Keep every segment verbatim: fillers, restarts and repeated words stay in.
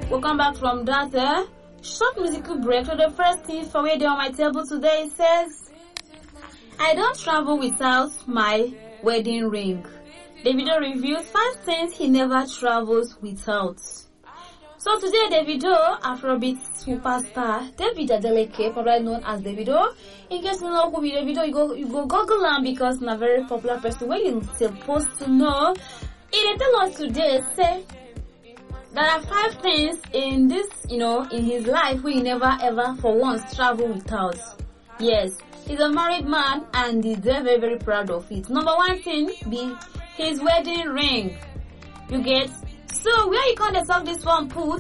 We'll come back from that uh, short musical break. So the first thing for me there on my table today says, I don't travel without my wedding ring. Davido reviews five things he never travels without. So today, Davido, Afrobeat superstar David Adeleke, probably known as Davido. In case you know who be Davido, you go you go Google him because he's a very popular person. When you're supposed to know, he tell us today say there are five things in this, you know, in his life we never ever for once travel without. Yes, he's a married man and he's very very very proud of it. Number one thing be his wedding ring. You get. So where you can't solve this one put?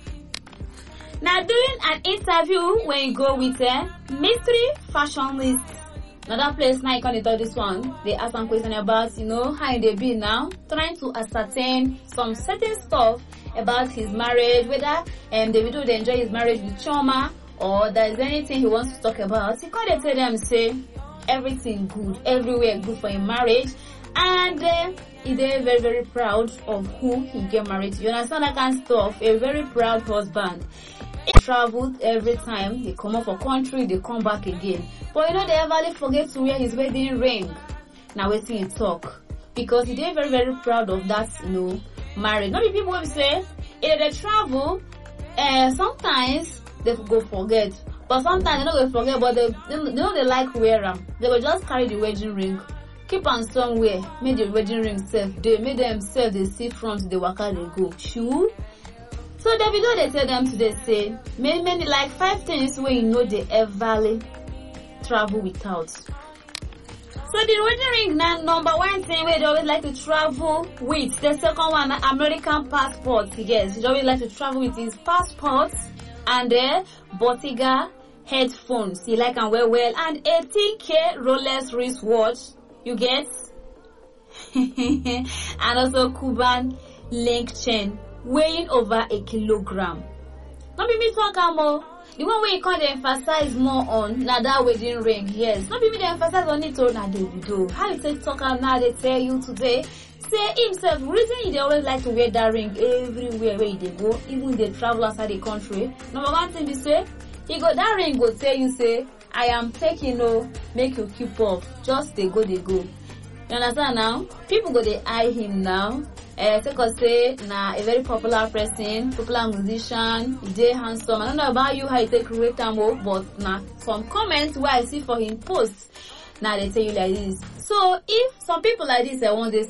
Now during an interview when you go with a mystery fashionist, another place now you can't tell this one. They ask some question about, you know, how they be now, trying to ascertain some certain stuff about his marriage, whether um Davido they enjoy his marriage with Chioma or there's anything he wants to talk about. He can't tell them say everything good, everywhere good for his marriage. And uh, he's very, very, very proud of who he get married to. You understand that kind of stuff? A very proud husband. He traveled every time. They come up for country, they come back again. But you know, they ever forget to wear his wedding ring. Now we see him talk. Because he's very, very proud of that, you know, marriage. Not the people will say, if they travel, uh, sometimes they go forget. But sometimes they don't go forget, but they, they, they know they like wear them. They will just carry the wedding ring. Keep on somewhere, make the wedding ring self. They made themselves they see from the waka they go. Sure. So Davido they tell them today say many many like five things where you know they ever travel without. So the wedding ring now number one thing where they always like to travel with. The second one American passport. Yes, they always like to travel with his passport and the Bottega headphones. He like and wear well and eighteen K Rolex wristwatch. You get? And also Cuban link chain weighing over a kilogram. Not be me talk more. The one way you can't emphasize more on now that wedding ring. Yes. Not be me to emphasize on it on now Davido. How you take talk now they tell you today. Say himself reason they always like to wear that ring everywhere where they go, even they travel outside the country. Number one thing they say, he got that ring go tell you say I am taking no, make you keep off. Just they go, they go. You understand now? People go they eye him now. Eh, take us say nah, a very popular person, popular musician, they handsome. I don't know about you how you take create time, but nah, some comments where I see for him posts. Now they tell you like this. So if some people like this, I want to